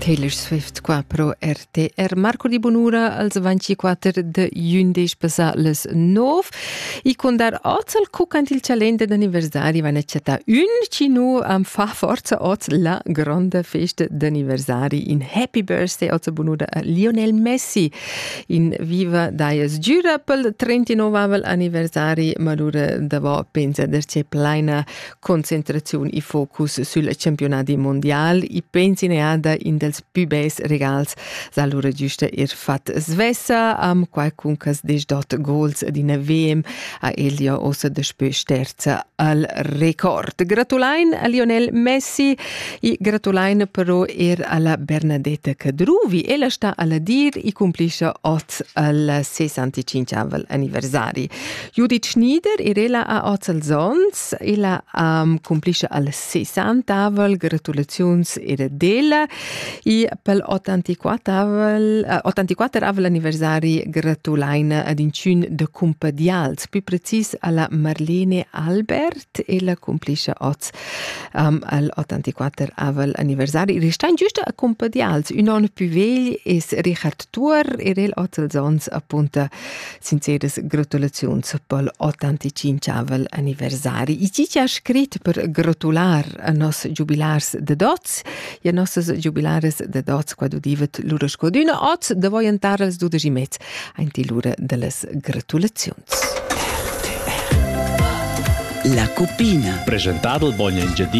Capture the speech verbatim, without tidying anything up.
Taylor Swift qua pro R T R. Marco di Bonura als ventiquattro de jundisch passa les nov. I con dar oz al cucant il calender d'anniversari van accetta un cinu am fa forza oz la grande festa d'anniversari in happy birthday oz Bonura a Lionel Messi in viva daies giura pel trentinove anniversari ma lura davo pensa der c'è plena concentrazione i focus sul campionati mondial i pensi ne ada in dels pubes regals sa lura giusta er fat svessa am qualcun cas des dot goals di na V M a Elia ossa de spö sterza al record. Gratulain a Lionel Messi i gratulain però er alla Bernadetta Cadruvi e la sta alla dir i complisce oz al sessantacinque anniversari. Judith Schneider irela a oz al zons e la um, complisce al sessanta gratulazions era della i pel ottantaquattro ottantaquattro anniversari gratulaina ad incun de compadials più precis alla Marlene Albert e la complice oz um, al ottantaquattro anniversari restain giusta a compadials un anno più vegli es Richard Tuor e el oz al zons appunta sinceres gratulazions pel ottantacinque anniversari i ci ha scritto per gratular a nos jubilars de dots e a nossas jubilares de dots quando divet lura scoduna oz da voi antarels du de gimets ein ti lura de les gratulazions. La cupina presentato il Bogna in